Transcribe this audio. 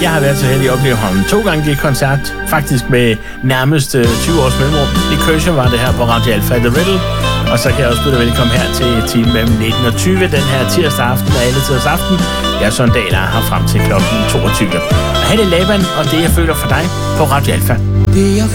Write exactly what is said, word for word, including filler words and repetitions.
Jeg har været så heldig at opleve ham to gange i koncert, faktisk med nærmest tyve års mellemrum. I Køge var det her på Radio Alfa The Riddle. Og så kan jeg også byde dig velkommen her til timen mellem nitten og tyve den her tirsdag aften og alle tiders aften. Jeg er sådan dag, der er her frem til klokken toogtyve. Og her er det Laban og det, jeg føler for dig på Radio Alfa.